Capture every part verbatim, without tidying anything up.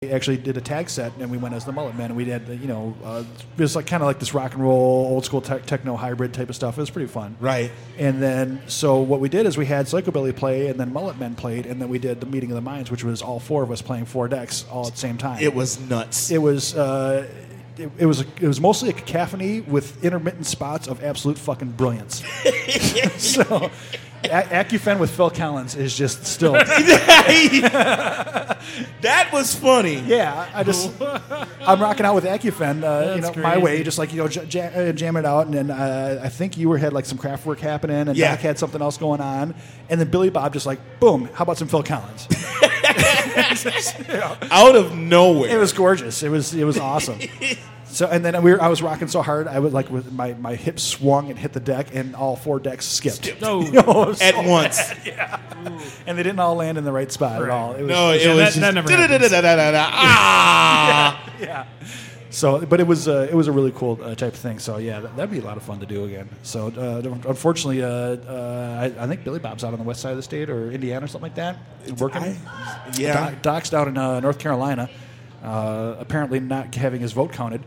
actually did a tag set, and we went as the Mullet Men, and we did, you know, uh, it was like kind of like this rock and roll, old school te- techno hybrid type of stuff. It was pretty fun. Right. And then, so what we did is we had Psychobilly play, and then Mullet Men played, and then we did the Meeting of the Minds, which was all four of us playing four decks all at the same time. It was nuts. It was. Uh, It, it was a, it was mostly a cacophony with intermittent spots of absolute fucking brilliance. So, a- Acufen with Phil Collins is just still. That was funny. Yeah, I just I'm rocking out with Acufen, uh, you know, That's my way, crazy. just like you know, j- j- uh, jamming it out, and then uh, I think you were had like some craft work happening, and Yeah. Doc had something else going on, and then Billy Bob just like boom, how about some Phil Collins? Out of nowhere. It was gorgeous. It was it was awesome. So and then we were, I was rocking so hard, I was like with my, my hips swung and hit the deck, and all four decks skipped. No. You know, it was At so once. bad, yeah. And they didn't all land in the right spot at Right. all. It was, No, it Yeah, was that- that never just happens. da-da-da-da-da-da-da. Ah. yeah. So, but it was uh, it was a really cool uh, type of thing. So yeah, that, that'd be a lot of fun to do again. So uh, unfortunately, uh, uh, I, I think Billy Bob's out on the west side of the state or Indiana or something like that, working. I- yeah. Doc, Doc's down in uh, North Carolina, uh, apparently not having his vote counted.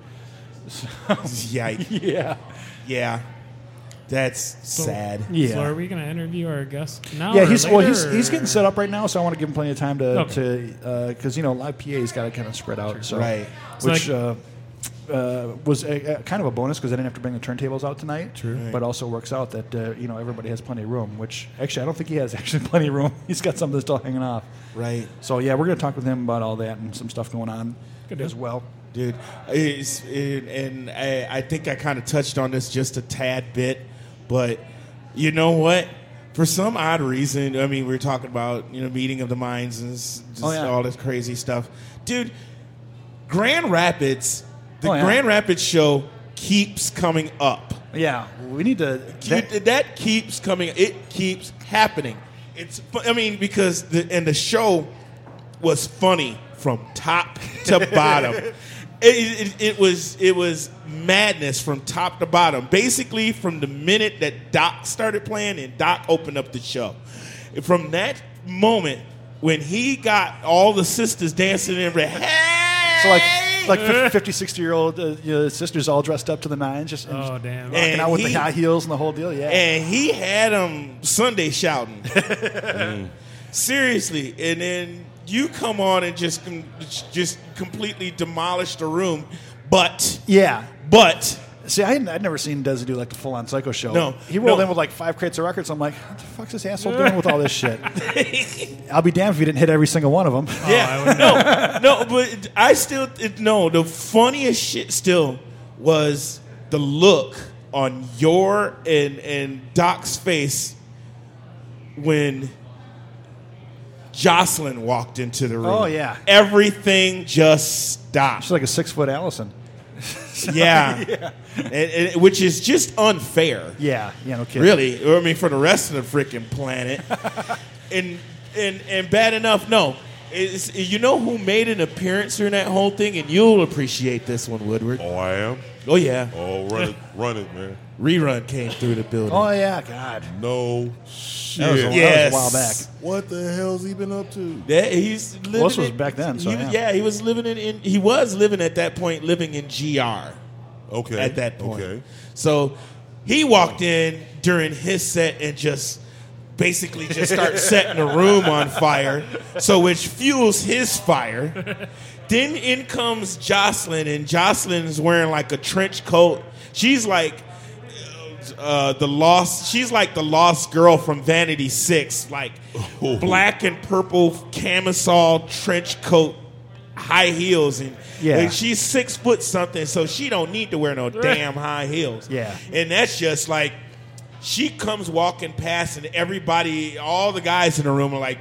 Yikes. Yeah. Yeah. That's sad. Yeah. So are we going to interview our guest now? Yeah, or he's later, well, he's or- he's getting set up right now, so I want to give him plenty of time to Okay. to because you know live P A's got to kind of spread out, so Right. So which like- uh, uh, was a, a, kind of a bonus because I didn't have to bring the turntables out tonight. True. But also works out that uh, you know everybody has plenty of room. Which actually I don't think he has actually plenty of room. He's got something still hanging off. Right. So yeah, we're gonna talk with him about all that and some stuff going on Good as deal. well. Dude, it's, it, and I, I think I kind of touched on this just a tad bit, but you know what? For some odd reason, I mean, we were talking about, you know, Meeting of the Minds and s- just Oh, yeah. all this crazy stuff. Dude, Grand Rapids, the Oh, yeah. Grand Rapids show keeps coming up. Yeah, we need to. That, that keeps coming. It keeps happening. It's. fu- I mean, because the and the show was funny from top to bottom. It, it, it was it was madness from top to bottom. Basically, from the minute that Doc started playing and Doc opened up the show, from that moment when he got all the sisters dancing and hey, So like like fifty, sixty year old uh, you know, sisters all dressed up to the nines, just and Oh, just damn. rocking And out with he- the high heels and the whole deal. Yeah. and he had them Sunday shouting. Seriously, and then you come on and just com- just completely demolish the room. But yeah. but See, I hadn't, I'd never seen Desi do like the full on Psycho show. No, he rolled no. in with like five crates of records. I'm like, what the fuck's this asshole doing with all this shit? I'll be damned if he didn't hit every single one of them. yeah, no, no, but I still no. The funniest shit still was the look on your and and Doc's face when Jocelyn walked into the room. Oh, yeah. Everything just stopped. She's like a six foot Allison. Yeah. And, and- which is just unfair. Yeah, yeah, no kidding. Really. I mean, for the rest of the freaking planet. and, and, and bad enough, no. It's, you know who made an appearance during that whole thing? And you'll appreciate this one, Woodward. Oh, I am? Oh, yeah. Oh, run it, run it, man. Rerun came through the building. Oh yeah, God. No That was, a, shit. that Yes. was a while back. What the hell's he been up to? Yeah, he's living Well, this was in- back then, so he- yeah. yeah, he was living in, in. He was living at that point, living in G R. Okay. At that point. Okay. So he walked in during his set and just basically just start setting the room on fire, so which fuels his fire. Then in comes Jocelyn, and Jocelyn's wearing like a trench coat. She's like uh, the lost. She's like the lost girl from Vanity Six, like Oh. black and purple camisole trench coat, high heels, and, Yeah. and she's six foot something, so she don't need to wear no damn high heels. Yeah. And that's just like, she comes walking past, and everybody, all the guys in the room are like,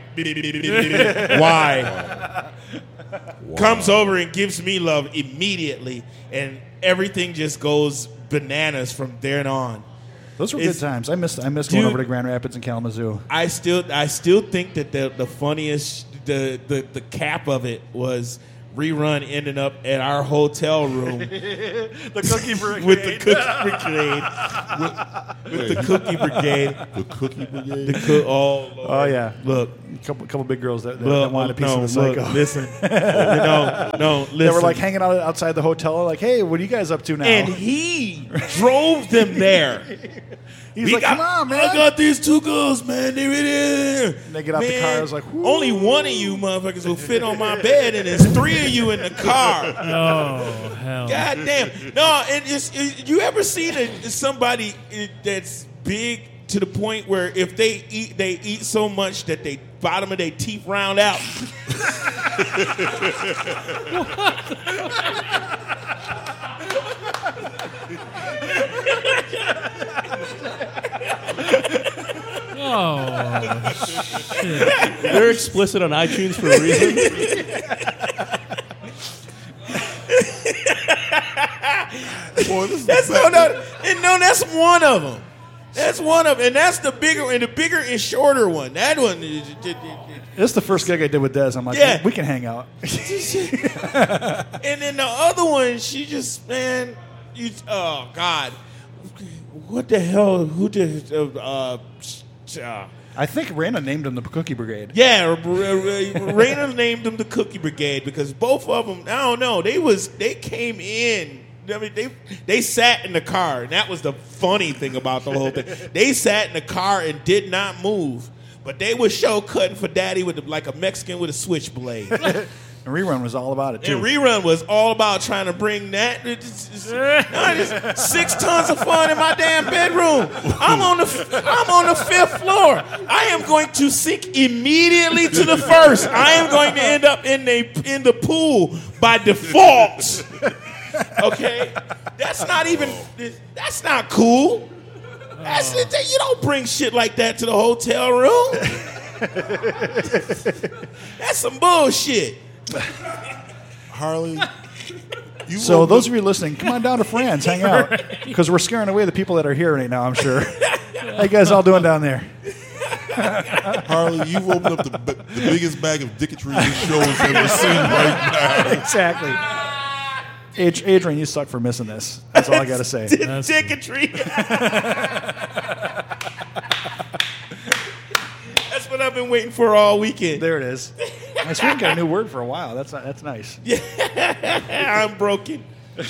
why? Comes over and gives me love immediately, and everything just goes bananas from there on. Those were It's- good times. I missed I missed going Dude. over to Grand Rapids and Kalamazoo. I still, I still think that the the funniest, the the the cap of it was Rerun ending up at our hotel room The Cookie Brigade. with the Cookie Brigade. With, with the Cookie Brigade. The Cookie Brigade. The cook. Oh, Lord. Oh, yeah. Look. A couple, couple big girls that, that, Look, that wanted a piece no, of the look, psycho. listen. no, no, listen. They were like hanging out outside the hotel, like, "Hey, what are you guys up to now?" and he drove them there. He's We like, got- "Come on, man!" I got these two girls, man. They're in there. And they get out the car, I was like, "Whoo." only one of you motherfuckers will fit on my bed, and there's three of you in the car. Oh, hell. God damn. No, and it's, it, you ever seen a, somebody uh, that's big to the point where if they eat, they eat so much that they bottom of their teeth round out. Oh, shit. They're explicit on iTunes for a reason. Boy, this is That's the no, best- no, and no, that's one of them. That's one of them, and that's the bigger and the bigger and shorter one. That one, is- This is the first gig I did with Des. I'm like, Yeah. "We can hang out." and then the other one, she just man, you, oh God, what the hell? Who did? Uh, uh, uh, I think Raina named him the Cookie Brigade. yeah, R- R- Raina named them the Cookie Brigade because both of them. I don't know. They was they came in. I mean, they they sat in the car, and that was the funny thing about the whole thing. They sat in the car and did not move, but they were show cutting for Daddy with the, like a Mexican with a switchblade. And Rerun was all about it too. And Rerun was all about trying to bring that. It's, it's, no, it's six tons of fun in my damn bedroom. I'm on the I'm on the fifth floor. I am going to sink immediately to the first. I am going to end up in the in the pool by default. Okay, that's not even. That's not cool. That's you don't bring shit like that to the hotel room. That's some bullshit. Harley. You So woke those up- of you listening, come on down to Fran's, hang out, because we're scaring away the people that are here right now. I'm sure. How you guys all doing down there? Harley, you opened up the, b- the biggest bag of dicketry this show has ever seen right now. Exactly. Ad- Adrian, you suck for missing this. That's all I got to say. That's- Dicketry. That's what I've been waiting for all weekend. There it is. Nice. We haven't got a new word for a while. That's that's nice. I'm broken.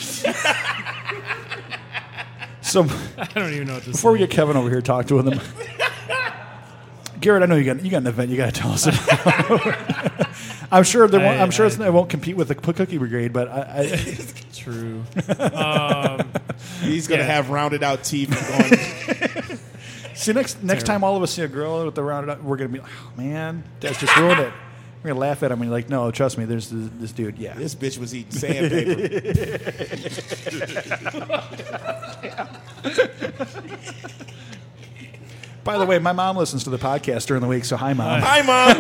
So I don't even know what to before we say. get Kevin over here, talk to them. Garrett, I know you got you got an event you got to tell us about. I'm sure there won't, I- I'm sure it's, I- it won't compete with the Cookie Brigade, but I, I True. Um, He's gonna Yeah. have rounded out teeth and going. see next next time all of us see a girl with the rounded up, we're gonna be like, oh man, that's just ruined it. We're gonna laugh at him and like, no, trust me, there's this, this dude. Yeah, This bitch was eating sandpaper. By the way, my mom listens to the podcast during the week, so hi, mom. Hi, mom.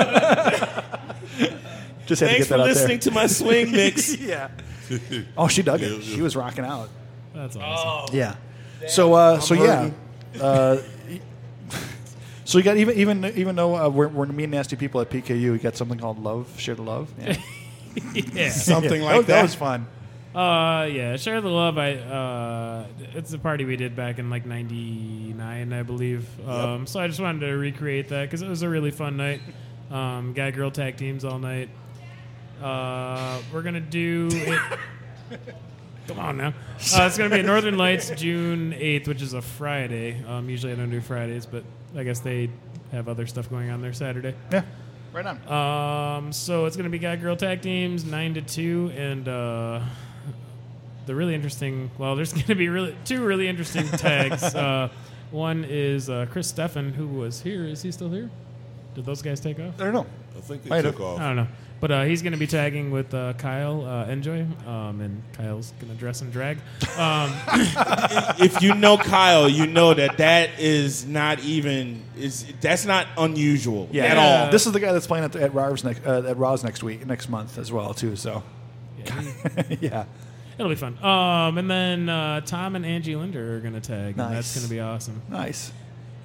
Just had Thanks to get that for out listening to my swing mix. there. Yeah. Oh, she dug it. Yeah, yeah. She was rocking out. that's awesome. Yeah. So, uh, so yeah. hurting. Uh, so you got even even even though uh, we're, we're me and nasty people at P K U, we got something called Love, Share the Love. Yeah. Yeah. Something Yeah, like that. that. was fun. Uh, yeah, Share the Love. I uh, it's a party we did back in like ninety-nine, I believe. Um, so I just wanted to recreate that because it was a really fun night. Um, guy girl tag teams all night. Uh, we're gonna do it. Come on now. Uh, it's gonna be at Northern Lights June eighth, which is a Friday. Um, usually I don't do Fridays, but I guess they have other stuff going on there Saturday. Yeah. Right on. Um, so it's going to be guy girl tag teams nine to two, and uh, the really interesting. Well, there's going to be really two really interesting tags. Uh, one is uh, Chris Steffen, who was here. Is he still here? Did those guys take off? I don't know. I think they Might took have. off. I don't know. But uh, he's going to be tagging with uh, Kyle uh, Enjoy, um, and Kyle's going to dress and drag. Um, If you know Kyle, you know that that is not even is that's not unusual Yeah. at Yeah. all. This is the guy that's playing at, the, at Raw's next uh, at Raw's next week, next month as well too. So, yeah, he- yeah. it'll be fun. Um, and then uh, Tom and Angie Linder are going to tag, and that's Nice. going to be awesome. Nice.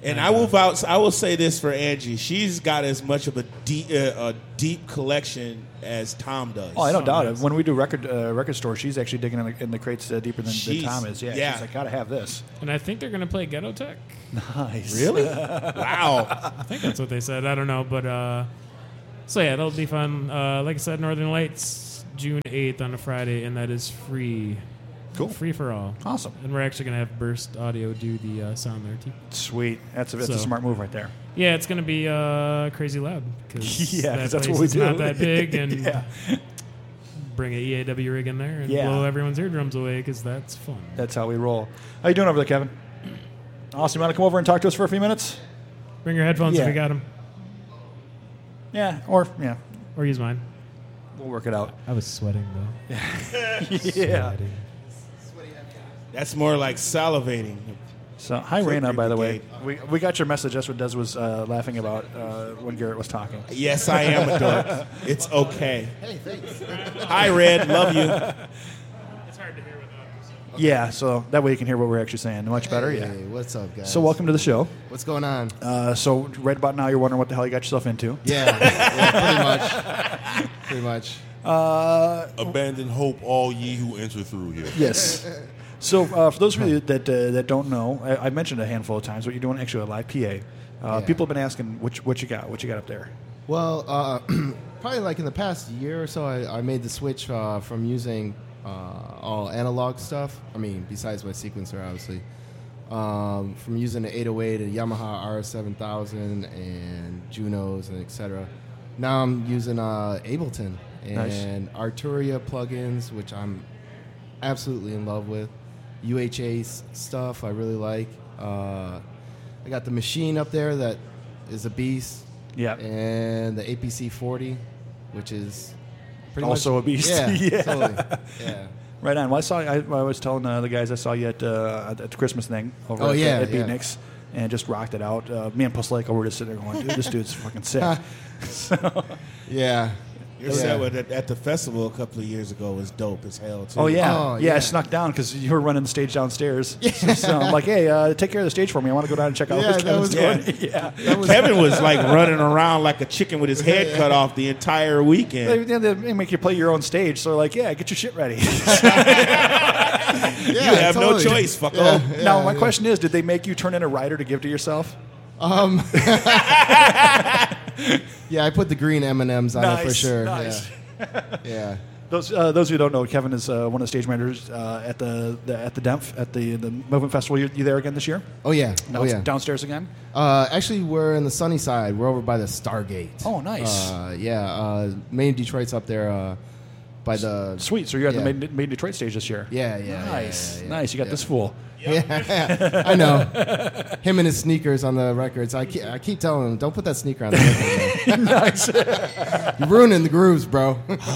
And I will vouch. I will say this for Angie: she's got as much of a deep, uh, a deep collection as Tom does. Oh, I don't Oh, doubt nice. it. When we do record uh, record store, she's actually digging in the, in the crates uh, deeper than, than She's- Tom is. Yeah, yeah. she's like, gotta have this. And I think they're going to play Ghetto Tech. Nice. Really? Wow. I think that's what they said. I don't know, but uh, so yeah, that'll be fun. Uh, like I said, Northern Lights, June eighth on a Friday, and that is free. Cool. Free for all. Awesome. And we're actually going to have Burst Audio do the uh, sound there too. Sweet. That's a, that's a So- smart move right there. Yeah, it's going to be uh, crazy loud. Cause Yeah, that 'cause that's place what we is do. not that big, and Yeah. bring a E A W rig in there and Yeah. blow everyone's eardrums away because that's fun. That's how we roll. How you doing over there, Kevin? Awesome. You want to come over and talk to us for a few minutes? Bring your headphones Yeah. if you got them, Yeah. Or, yeah. or use mine. We'll work it out. I was sweating though. Yeah. That's more like salivating. So, hi, Raina, by the way. Brigade. We, we got your message. That's what Des was uh, laughing about uh, when Garrett was talking. Yes, I am a dork. It's okay. Hey, thanks. Hi, Red. Love you. It's hard to hear without. Yeah, so that way you can hear what we're actually saying. Much better, yeah. Hey, what's up, guys? So, welcome to the show. What's going on? Uh, so, right about now, you're wondering what the hell you got yourself into. Yeah, yeah, pretty much. Pretty much. Uh, Abandon hope, all ye who enter through here. yes. So, uh, for those of you that uh, that don't know, I, I mentioned a handful of times what you're doing actually a live P A. Uh, Yeah. People have been asking what you, what you got, what you got up there. Well, uh, probably like in the past year or so, I, I made the switch uh, from using uh, all analog stuff. I mean, besides my sequencer, obviously. Um, from using the eight oh eight, a Yamaha R S seven thousand, and Junos, and et cetera. Now I'm using uh, Ableton and Nice. Arturia plugins, which I'm absolutely in love with. U H A s- stuff I really like. Uh, I got the machine up there that is a beast. Yeah. And the A P C forty, which is pretty Also much, a beast. Yeah, Yeah. totally. Yeah. Right on. Well, I saw. I, I was telling uh, the guys I saw you at, uh, at the Christmas thing over Oh, at, yeah, at yeah. Beatniks, and just rocked it out. Uh, me and Pusleyko were just sitting there going, "Dude, this dude's fucking sick." so, Yeah. Your Yeah. set with- at, at the festival a couple of years ago was dope as hell, too. oh yeah, Oh, yeah. I yeah. snuck down because you were running the stage downstairs. so I'm like, "Hey, uh, take care of the stage for me. I want to go down and check out Yeah, what's that was Kevin's doing." yeah. That was Kevin was like running around like a chicken with his head cut off the entire They, weekend. they- they make you play your own stage, so like, yeah, get your shit ready. yeah, You have no totally. choice, fucko. Yeah, yeah, now, my yeah. question is, did they make you turn in a rider to give to yourself? Um, yeah, I put the green M and M's on it for Nice, sure. nice. Yeah. yeah. Those uh, those who don't know, Kevin is uh, one of the stage managers uh, at the, the at the D E M F at the the Movement Festival. You, you there again this year? Oh yeah. Down- Oh yeah. Downstairs again? Uh, actually, we're in the sunny side. We're over by the Stargate. Oh, nice. Uh, yeah. Uh, main Detroit's up there uh, by the. Sweet. So you're at Yeah. the Made, Made in Detroit stage this year. Yeah, yeah, yeah, Nice, yeah, yeah, nice. You got yeah. this fool. Yeah, I know. Him and his sneakers on the records. I keep, I keep telling him, don't put that sneaker on the record. man." nice. You're ruining the grooves, bro.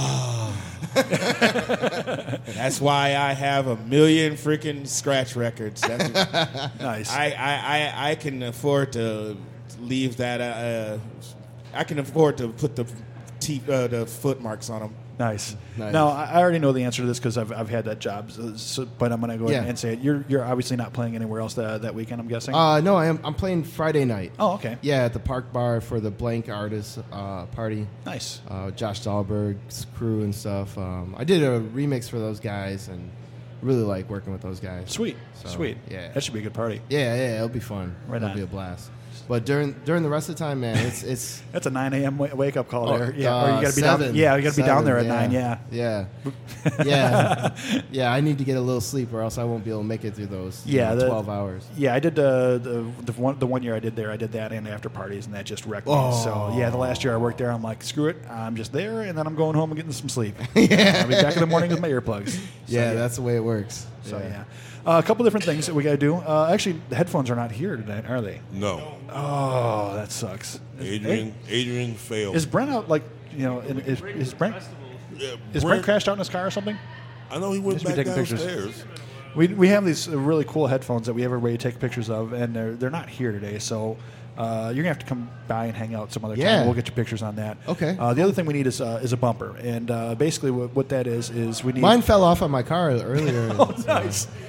That's why I have a million freaking scratch records. That's, Nice. I, I, I, I can afford to leave that. Uh, I can afford to put the te- uh, the foot marks on them. Nice. Nice. Now I I already know the answer to this because I've, I've had that job, so, so, but I'm going to go ahead Yeah. and say it. You're you're obviously not playing anywhere else that, that weekend. I'm guessing. Uh, no, I am. I'm playing Friday night. oh, okay. Yeah, at the Park Bar for the Blank Artist uh, party. Nice. Uh, Josh Dahlberg's crew and stuff. Um, I did a remix for those guys and really like working with those guys. Sweet. So, Sweet. yeah. That should be a good party. Yeah, yeah, it'll be fun. Right it'll on. be a blast. But during during the rest of the time, man, it's it's That's a nine a.m. wa- wake up call oh, there. Yeah. uh, or you got to be down. seven. Yeah, you got to be down Seven, there at yeah. nine. Yeah. Yeah, yeah, yeah. I need to get a little sleep, or else I won't be able to make it through those. you Yeah, know, the- twelve hours. Yeah, I did uh, the the one the one year I did there. I did that and after parties, and that just wrecked me. Oh. So yeah, the last year I worked there, I'm like, screw it, I'm just there, and then I'm going home and getting some sleep. yeah, I'll be back in the morning with my earplugs. So, yeah, that's the way it works. so yeah. Uh, a couple different things that we got to do. Uh, actually, the headphones are not here tonight, are they? No. Oh, that sucks. Adrian Adrian failed. Is Brent out? Like, you know, in- is, is Brent Yeah, is Brent crashed out in his car or something? I know he went Just be back taking pictures. downstairs. We, we have these uh, really cool headphones that we have everybody take pictures of, and they're they're not here today. So uh, you're gonna have to come by and hang out some other Yeah. time. We'll get you pictures on that. Okay. Uh, the other thing we need is uh, is a bumper, and uh, basically what, what that is is we need. Mine fell off on my car earlier. Oh, nice.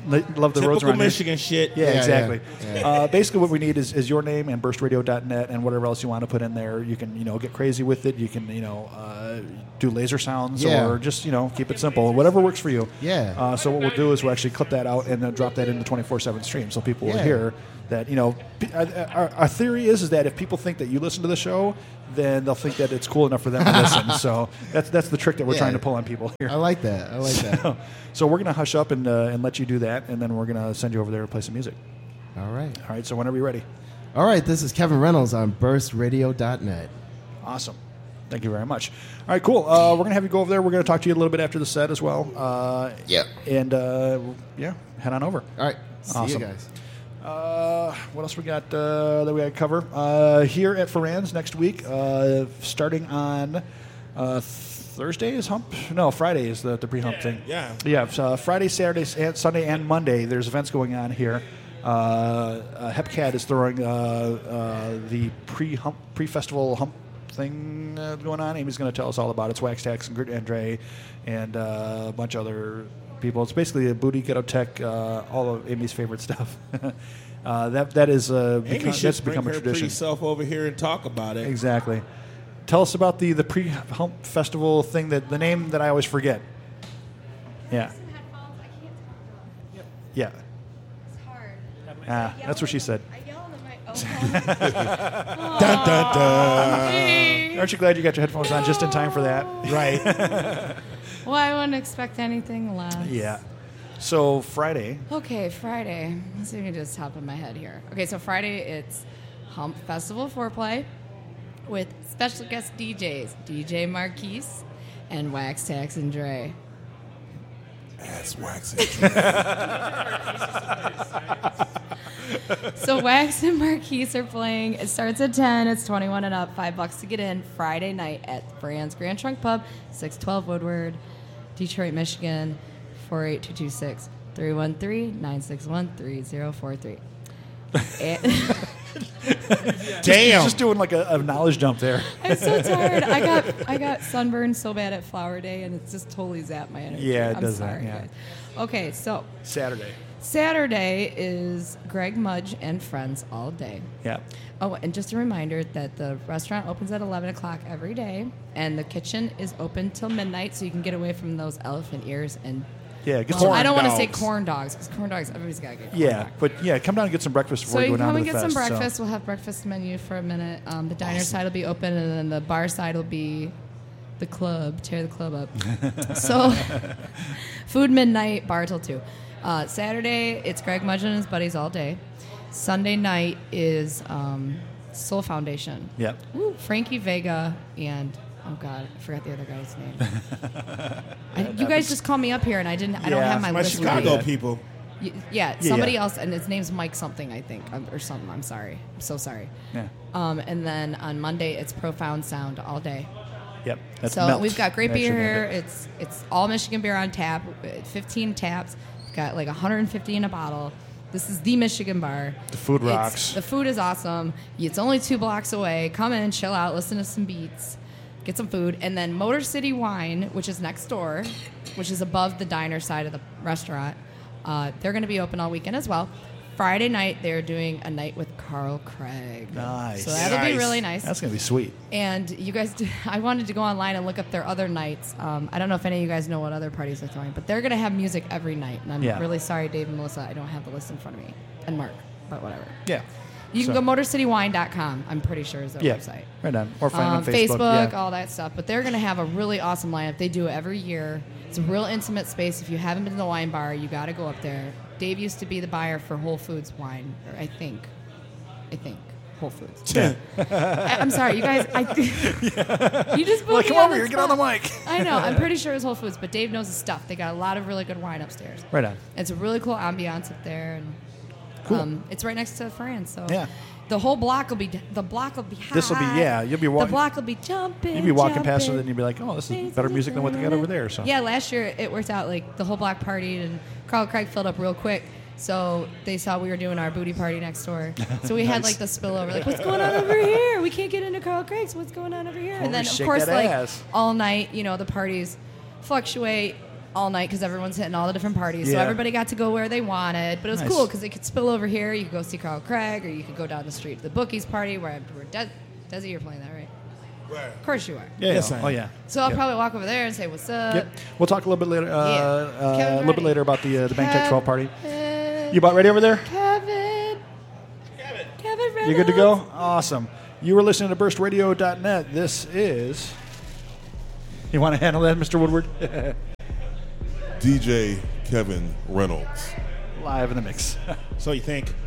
They love the roads Typical around here. Michigan shit. Yeah, Yeah, exactly. yeah, yeah. Uh, basically, what we need is, is your name and burst radio dot net and whatever else you want to put in there. You can, you know, get crazy with it. You can, you know, uh, do laser sounds Yeah. or just, you know, keep it simple. Whatever works for you. Yeah. Uh, so what we'll do is we'll actually clip that out and then drop that in the twenty-four seven stream so people will Yeah. hear that, you know, p- uh, our, our theory is, is that if people think that you listen to the show, then they'll think that it's cool enough for them to listen. So that's that's the trick that we're Yeah. trying to pull on people here. I like that. I like that. So we're going to hush up and, uh, and let you do that, and then we're going to send you over there to play some music. All right. All right, so whenever you're ready. All right. This is Kevin Reynolds on burst radio dot net. Awesome. Thank you very much. All right, cool. Uh, we're going to have you go over there. We're going to talk to you a little bit after the set as well. Uh, Yeah. And, uh, yeah, head on over. All right. See Awesome. you guys. Uh, what else we got uh, that we got to cover? Uh, here at Ferran's next week, uh, starting on uh, Thursday is Hump? No, Friday is the, the pre-hump thing. yeah. Yeah, so, uh, Friday, Saturday, and Sunday, and Monday, there's events going on here. Uh, uh, Hepcat is throwing uh, uh, the pre-hump, pre-festival hump thing uh, going on. Amy's going to tell us all about it. It's Wax Tax and Grit Andre and uh, a bunch of other people. It's basically a booty, ghetto tech, uh, all of Amy's favorite stuff. uh, that that is uh, Amy become, should that's bring become a her tradition. pretty self over here and talk about it. Exactly. Tell us about the the pre-hump festival thing. That the name that I always forget. Yeah. Yeah. It's hard. Ah, that's what she said. I yell into my own. Dun, dun, dun. Aren't you glad you got your headphones on just in time for that? Right. Well, I wouldn't expect anything less. Yeah. So Friday. Okay, Friday. Let's see if I can just top of my head here. Okay, so Friday it's Hump Festival Foreplay with special guest D Js, D J Marquise and Wax Tax and Dre. Ass waxing. So Wax and Marquise are playing. It starts at ten. It's twenty-one and up. Five bucks to get in. Friday night at Fran's Grand Trunk Pub, six twelve Woodward, Detroit, Michigan, four eight two two six, three one three, nine six one, three zero four three. Damn. Just doing like a, a knowledge dump there. I'm so tired. I got I got sunburned so bad at Flower Day, and it's just totally zapped my energy. Yeah, it I'm does that, sorry, yeah. guys. Okay, so Saturday. Saturday is Greg Mudge and friends all day. Yeah. Oh, and just a reminder that the restaurant opens at eleven o'clock every day, and the kitchen is open till midnight, so you can get away from those elephant ears and. Yeah. Get Well, some. I don't want to say dogs. corn dogs because corn dogs, everybody's got to get corn Yeah, dog. but yeah, come down and get some breakfast So before you you go can down come to and the get some fest, so- breakfast. We'll have breakfast menu for a minute. Um, the diner side will be open, and then the bar side will be the club. Tear the club up. So, food midnight, bar till two. Uh, Saturday, it's Greg Mudge and his buddies all day. Sunday night is um, Soul Foundation. Yeah. Woo, Frankie Vega and oh god, I forgot the other guy's name. I, you guys just call me up here, and I didn't. I don't Yeah, have my My list. with Chicago me. people. Y- Yeah, Yeah, somebody yeah. else, and his name's Mike something, I think, um, or something. I'm sorry. I'm so sorry. Yeah. Um, and then on Monday, it's Profound Sound all day. Yep. That's so Melt. we've got great They beer actually here. named it. It's it's all Michigan beer on tap. uh, fifteen taps. We've got like one hundred fifty in a bottle. This is the Michigan bar. The food It's- rocks. The food is awesome. It's only two blocks away. Come in, chill out, listen to some beats, get some food, and then Motor City Wine, which is next door, which is above the diner side of the restaurant. Uh, they're going to be open all weekend as well. Friday night, they're doing a night with Carl Craig. Nice. So that'll be Nice. really nice. That's gonna be sweet. And you guys, I wanted to go online and look up their other nights. Um, I don't know if any of you guys know what other parties they're throwing, but they're going to have music every night. And I'm Yeah. really sorry, Dave and Melissa, I don't have the list in front of me. And Mark, but whatever. Yeah. You can So- go motor city wine dot com, I'm pretty sure is their Yeah. website. Right on. Or find Um, them on Facebook. yeah. all that stuff. But they're going to have a really awesome lineup. They do it every year. It's a real intimate space. If you haven't been to the wine bar, you got to go up there. Dave used to be the buyer for Whole Foods wine, or I think, I think Whole Foods. Yeah. I, I'm sorry, you guys. I, you just put Like, me come on over the here, get on the spot. mic. I know. I'm pretty sure it's Whole Foods, but Dave knows his stuff. They got a lot of really good wine upstairs. Right on. It's a really cool ambiance up there, and Cool. um, it's right next to France. So Yeah. the whole block will be the block will be high. This'll be- yeah, you'll be The walking- block will be jumping. You'd be walking past it, jumping. and you'd be like, "Oh, this is better music than what they got over there." So Yeah, last year it worked out. Like the whole block partied, and Carl Craig filled up real quick. So they saw we were doing our booty party next door. So we had like the spillover. Like, what's going on over here? We can't get into Carl Craig's. What's going on over here? Holy and then of shake course, that like ass. all night, you know, the parties fluctuate. all night because everyone's hitting all the different parties. So Yeah. everybody got to go where they wanted. But it was Nice. cool because they could spill over here. You could go see Carl Craig, or you could go down the street to the Bookies party where, where De- Desi, you're playing that, right? Right. Of course you are. Yeah. Yes, yeah. I Oh am. yeah. So I'll Yep. probably walk over there and say, what's up? Yep. We'll talk a little bit later. Uh, Yeah. uh, Kevin a little bit ready. later about the uh, the Bank Tech twelve party. Kevin. You about ready over there? Kevin. Kevin. Kevin Reynolds. You good to go? Awesome. You were listening to burst radio dot net. This is. You want to handle that, Mister Woodward? D J Kevin Reynolds. Live in the mix. So you think?